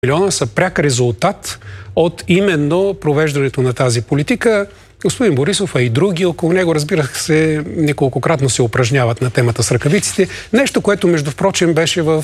милиона са пряк резултат от именно провеждането на тази политика. Господин Борисов, а и други около него, разбира се, неколкократно се упражняват на темата с ръкавиците. Нещо, което, между впрочем, беше в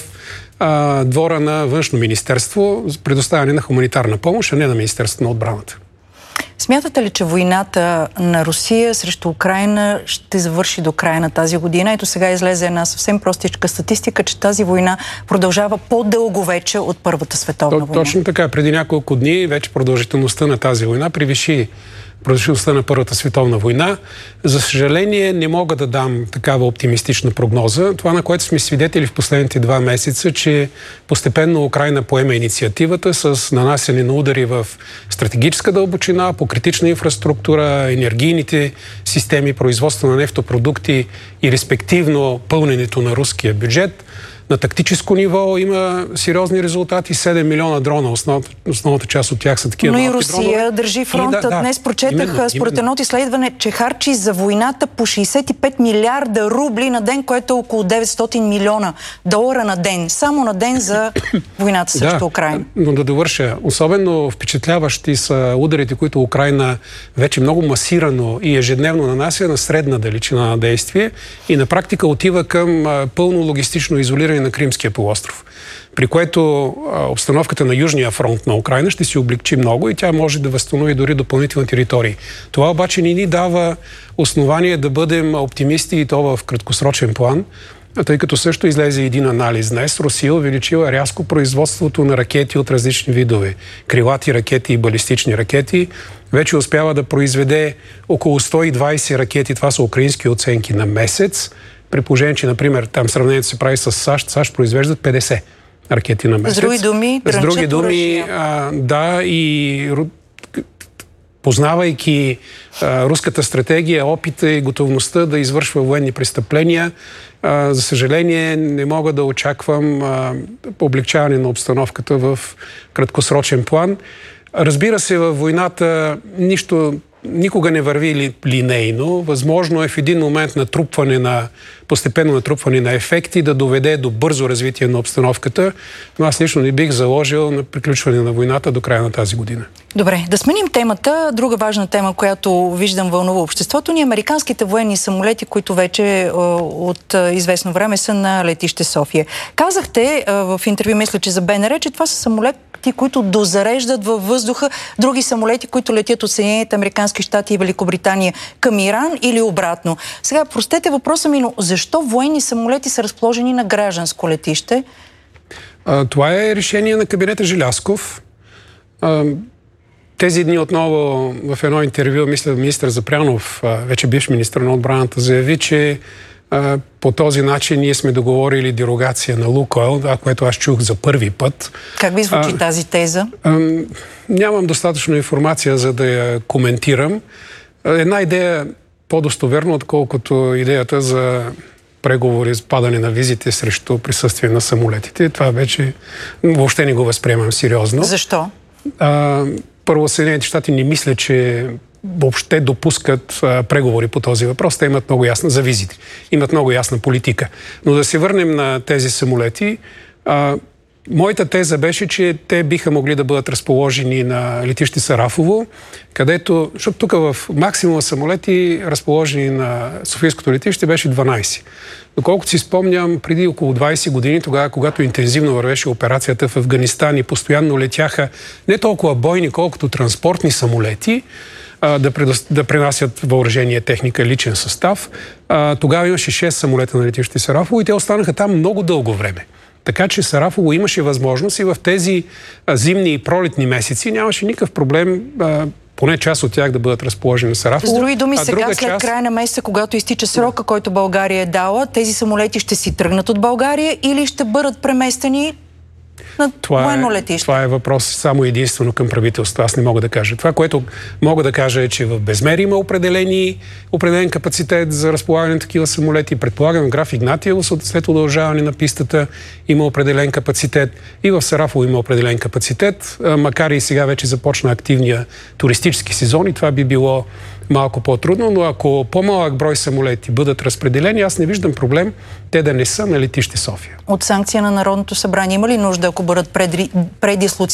двора на Външно министерство, предоставяне на хуманитарна помощ, а не на Министерството на отбраната. Смятате ли, че войната на Русия срещу Украйна ще завърши до края на тази година? Ето сега излезе една съвсем простичка статистика, че тази война продължава по-дълго вече от Първата световна война. Точно така. Преди няколко дни вече продължителността на тази война превиши продължителността на Първата световна война. За съжаление, не мога да дам такава оптимистична прогноза. Това, на което сме свидетели в последните 2 месеца, че постепенно Украйна поема инициативата с нанасяне на удари в стратегическа дълбочина, по критична инфраструктура, енергийните системи, производство на нефтопродукти и респективно пълненето на руския бюджет. На тактическо ниво има сериозни резултати. 7 милиона дрона, основната част от тях са такива. Но и Русия държи фронта. Днес прочетах според едно изследване, че харчи за войната по 65 милиарда рубли на ден, което е около 900 милиона долара на ден. Само на ден за войната срещу Украйна. Но да довърша. Особено впечатляващи са ударите, които Украйна вече много масирано и ежедневно нанася на средна далечина на действие и на практика отива към пълно логистично изолиране на Кримския полуостров, при което обстановката на Южния фронт на Украйна ще се облегчи много и тя може да възстанови дори допълнителни територии. Това обаче не ни дава основание да бъдем оптимисти и то в краткосрочен план, тъй като също излезе един анализ днес. Русия увеличила рязко производството на ракети от различни видове. Крилати ракети и балистични ракети. Вече успява да произведе около 120 ракети, това са украински оценки, на месец. При положение, че, например, там сравнението се прави с САЩ. САЩ произвеждат 50 ракети на месец. С други думи, да, и познавайки руската стратегия, опита и готовността да извършва военни престъпления, за съжаление не мога да очаквам облегчаване на обстановката в краткосрочен план. Разбира се, във войната нищо никога не върви линейно. Възможно е в един момент постепенно натрупване на ефекти да доведе до бързо развитие на обстановката, но аз лично не бих заложил на приключване на войната до края на тази година. Добре, да сменим темата. Друга важна тема, която виждам вълнува обществото ни, американските военни самолети, които вече от известно време са на летище София. Казахте в интервю, мисля, че за БНР, че това са самолети, които дозареждат във въздуха други самолети, които летят от Съединените американски щати и Великобритания към Иран или обратно. Сега, простете въпроса ми, но защо военни самолети са разположени на гражданско летище? Това е решение на кабинета Желязков. Тези дни отново в едно интервю, мисля, министър Запрянов, вече бивш министър на отбраната, заяви, че по този начин ние сме договорили дерогация на Лукойл, което аз чух за първи път. Как ви звучи тази теза? Нямам достатъчно информация, за да я коментирам. Една идея по-достоверна, отколкото идеята за преговори с падане на визите срещу присъствие на самолетите. Това вече въобще не го възприемам сериозно. Защо? Първо, Съединените щати не мисля, че въобще допускат преговори по този въпрос. Те имат много ясна за визите. Имат много ясна политика. Но да се върнем на тези самолети. Моята теза беше, че те биха могли да бъдат разположени на летище Сарафово, където, защото тук в максимума самолети, разположени на Софийското летище, беше 12. Доколкото си спомням, преди около 20 години, тогава, когато интензивно вървеше операцията в Афганистан и постоянно летяха не толкова бойни, колкото транспортни самолети, да пренасят въоръжение, техника, личен състав. Тогава имаше 6 самолета на летище Сарафово и те останаха там много дълго време. Така че Сарафово имаше възможност и в тези зимни и пролетни месеци нямаше никакъв проблем поне част от тях да бъдат разположени на Сарафово. С други думи, сега след края на месеца, когато изтича срока, който България е дала, тези самолети ще си тръгнат от България или ще бъдат преместени на военно летище? Това е въпрос само единствено към правителството. Аз не мога да кажа. Това, което мога да кажа е, че в Безмер има определен капацитет за разполагане на такива самолети. Предполагам, Граф Игнатиево след удължаване на пистата има определен капацитет. И в Сарафово има определен капацитет. Макар и сега вече започна активния туристически сезон и това би било малко по-трудно, но ако по-малък брой самолети бъдат разпределени, аз не виждам проблем те да не са на летище София. От санкция на Народното събрание има ли нужда, ако бъдат предислоцирани